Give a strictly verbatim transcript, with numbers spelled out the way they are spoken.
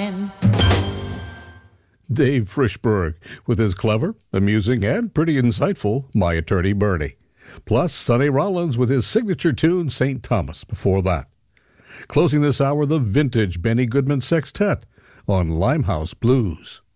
mine. Dave Frischberg with his clever, amusing, and pretty insightful My Attorney Bernie. Plus, Sonny Rollins with his signature tune, Saint Thomas, before that. Closing this hour, the vintage Benny Goodman Sextet on Limehouse Blues.